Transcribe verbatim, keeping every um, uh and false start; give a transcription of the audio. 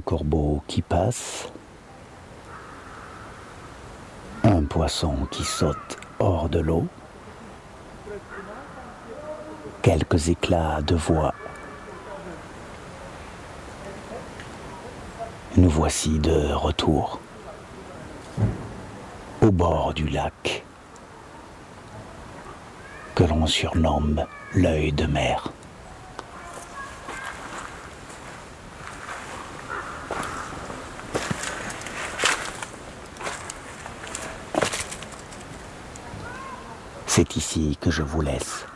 corbeau qui passe, un poisson qui saute hors de l'eau, quelques éclats de voix. Nous voici de retour au bord du lac que l'on surnomme l'œil de mer. C'est ici que je vous laisse.